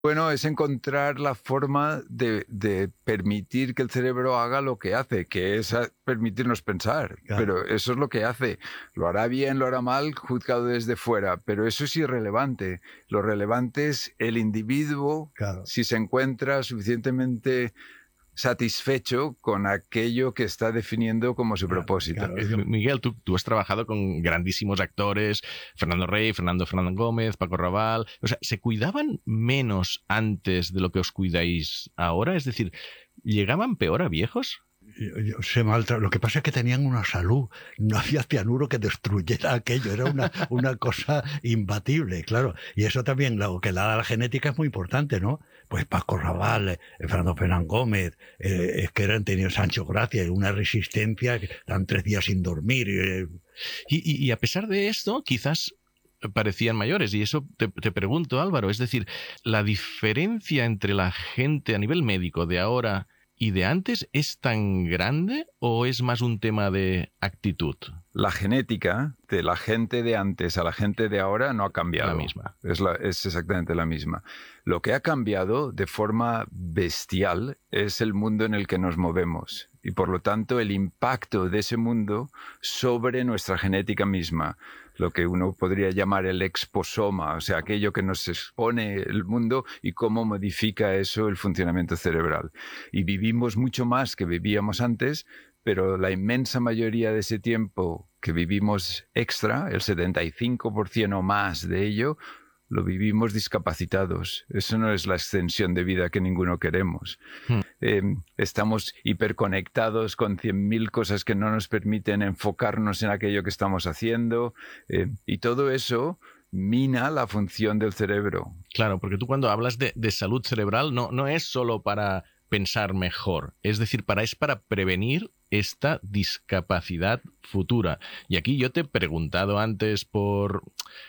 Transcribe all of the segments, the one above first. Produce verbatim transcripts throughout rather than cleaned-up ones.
Bueno, es encontrar la forma de, de permitir que el cerebro haga lo que hace, que es a- permitirnos pensar. Claro. Pero eso es lo que hace. Lo hará bien, lo hará mal, juzgado desde fuera. Pero eso es irrelevante. Lo relevante es el individuo, Claro. si se encuentra suficientemente satisfecho con aquello que está definiendo como su Claro, propósito. claro. Eh, Miguel, tú, tú has trabajado con grandísimos actores, Fernando Rey, Fernando Fernando Gómez, Paco Raval. O sea, ¿se cuidaban menos antes de lo que os cuidáis ahora? Es decir, ¿llegaban peor a viejos? Yo- yo sé maltra- Lo que pasa es que tenían una salud, no había cianuro que destruyera aquello, era una, una cosa imbatible, claro. Y eso también, lo que le da la genética es muy importante, ¿no? Pues Paco Raval, eh, Fernando Fernán Gómez, eh, es que eran tenido Sancho Gracia, una resistencia, que estaban tres días sin dormir. eh, Y, y- y a pesar de esto, quizás parecían mayores. Y eso te, te pregunto, Álvaro, es decir, ¿la diferencia entre la gente a nivel médico de ahora y de antes es tan grande o es más un tema de actitud? La genética de la gente de antes a la gente de ahora no ha cambiado. La misma. Es, la- es exactamente la misma. Lo que ha cambiado de forma bestial es el mundo en el que nos movemos y por lo tanto el impacto de ese mundo sobre nuestra genética misma, lo que uno podría llamar el exposoma, o sea, aquello que nos expone el mundo y cómo modifica eso el funcionamiento cerebral. Y vivimos mucho más que vivíamos antes, pero la inmensa mayoría de ese tiempo que vivimos extra, el setenta y cinco por ciento o más de ello, lo vivimos discapacitados. Eso no es la extensión de vida que ninguno queremos. Hmm. Eh, estamos hiperconectados con cien mil cosas que no nos permiten enfocarnos en aquello que estamos haciendo, eh, y todo eso mina la función del cerebro. Claro, porque tú cuando hablas de, de salud cerebral no, no es solo para pensar mejor, es decir, para, es para prevenir esta discapacidad futura. Y aquí yo te he preguntado antes por,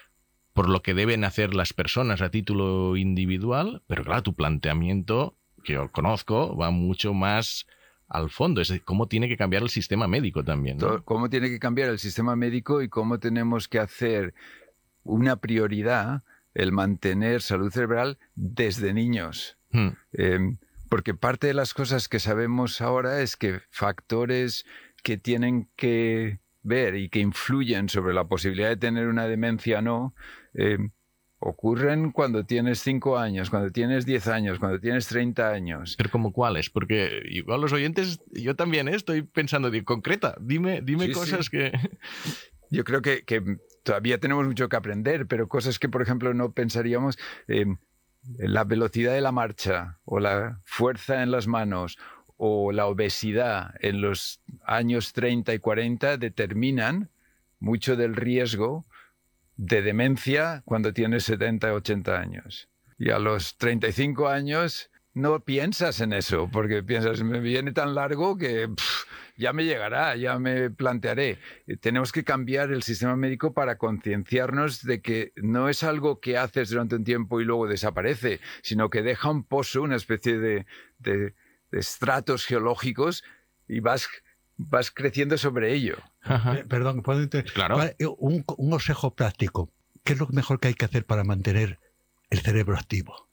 por lo que deben hacer las personas a título individual, pero claro, tu planteamiento, que yo conozco, va mucho más al fondo, es decir, cómo tiene que cambiar el sistema médico también, ¿no? To- Cómo tiene que cambiar el sistema médico y cómo tenemos que hacer una prioridad el mantener salud cerebral desde niños. Hmm. Eh, porque parte de las cosas que sabemos ahora es que factores que tienen que ver y que influyen sobre la posibilidad de tener una demencia o no, eh, ocurren cuando tienes cinco años, cuando tienes diez años, cuando tienes treinta años. Pero ¿como cuáles? Porque igual los oyentes, yo también ¿eh? estoy pensando, de concreta, dime, dime Sí, cosas sí. que... Yo creo que, que todavía tenemos mucho que aprender, pero cosas que, por ejemplo, no pensaríamos, eh, la velocidad de la marcha o la fuerza en las manos o la obesidad en los años treinta y cuarenta determinan mucho del riesgo de demencia cuando tienes setenta, ochenta años. Y a los treinta y cinco años no piensas en eso, porque piensas, me viene tan largo que pff, ya me llegará, ya me plantearé. Eh, Tenemos que cambiar el sistema médico para concienciarnos de que no es algo que haces durante un tiempo y luego desaparece, sino que deja un pozo, una especie de, de, de estratos geológicos y vas, vas creciendo sobre ello. Ajá. eh, Perdón, ¿puedo inter- Claro. ¿cuál- eh, un, un consejo práctico. ¿Qué es lo mejor que hay que hacer para mantener el cerebro activo?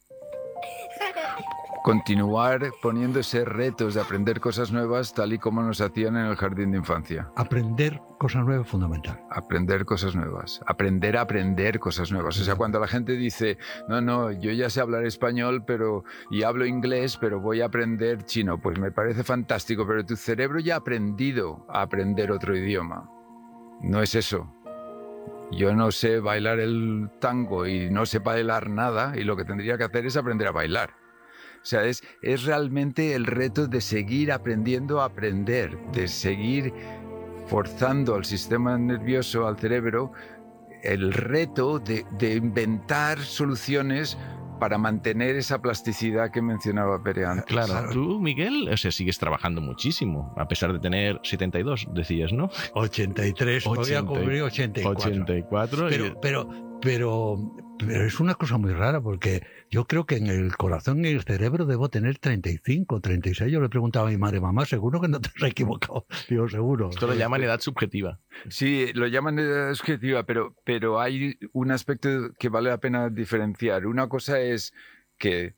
Continuar poniéndose retos de aprender cosas nuevas tal y como nos hacían en el jardín de infancia. Aprender cosas nuevas es fundamental. Aprender cosas nuevas. Aprender a aprender cosas nuevas. O sea, cuando la gente dice, no, no, yo ya sé hablar español pero y hablo inglés, pero voy a aprender chino, pues me parece fantástico, pero tu cerebro ya ha aprendido a aprender otro idioma. No es eso. Yo no sé bailar el tango y no sé bailar nada, y lo que tendría que hacer es aprender a bailar. O sea, es, es realmente el reto de seguir aprendiendo a aprender, de seguir forzando al sistema nervioso, al cerebro, el reto de, de inventar soluciones para mantener esa plasticidad que mencionaba Pere antes. Claro, Claro. tú, Miguel, o sea, sigues trabajando muchísimo, a pesar de tener setenta y dos, decías, ¿no? ochenta y tres, voy a ochenta, cumplir ochenta y cuatro. ochenta y cuatro. Pero, y- pero, pero, pero es una cosa muy rara porque yo creo que en el corazón y el cerebro debo tener treinta y cinco, treinta y seis. Yo le preguntaba a mi madre, mamá, ¿seguro que no te has equivocado? Digo, seguro. Esto lo llaman edad subjetiva. Sí, lo llaman edad subjetiva, pero, pero hay un aspecto que vale la pena diferenciar. Una cosa es que